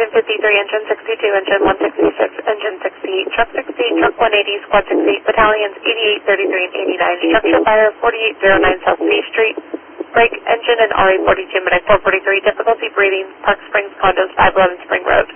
953, Engine 62, Engine 166, Engine 68, Truck 68, Truck 180, Squad 68, Battalions 88, 33, and 89, Structure Fire 4809 South State Street, Brake, Engine, and RA 42, Medic 443, difficulty breathing, Park Springs Condos, 511 Spring Road.